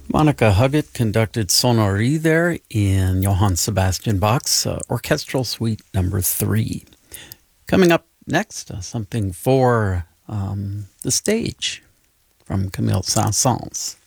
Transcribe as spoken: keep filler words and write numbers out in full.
Monica Huggett conducted Sonnerie there in Johann Sebastian Bach's uh, Orchestral Suite number three. Coming up next, uh, something for um, the stage from Camille Saint-Saëns.